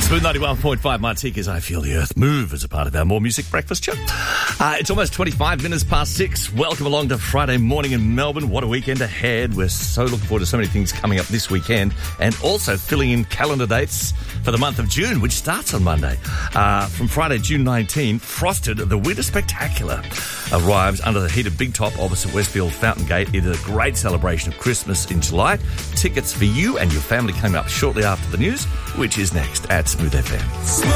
Smooth 91.5 Martika's I Feel the Earth Move as a part of our More Music Breakfast show. It's almost 25 minutes past 6. Welcome along to Friday morning in Melbourne. What a weekend ahead. We're so looking forward to so many things coming up this weekend and also filling in calendar dates for the month of June, which starts on Monday. From Friday, June 19, Frosted, the Winter Spectacular, arrives under the heated Big Top opposite Westfield Fountain Gate. It is a great celebration of Christmas in July. Tickets for you and your family coming up shortly after the news, which is next at Smooth FM.